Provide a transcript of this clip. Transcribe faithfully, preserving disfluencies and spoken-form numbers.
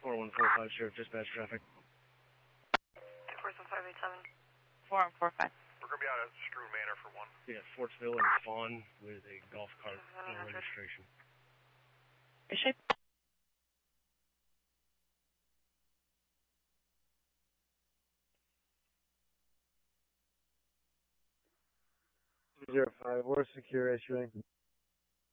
four one four five, Sheriff Dispatch traffic. two four seven five eight seven. four one four five. We're going to be out at Screw Manor for one. Yeah, Fortsville and Fawn with a golf cart no registration. Is she? Zero five, we're secure issuing.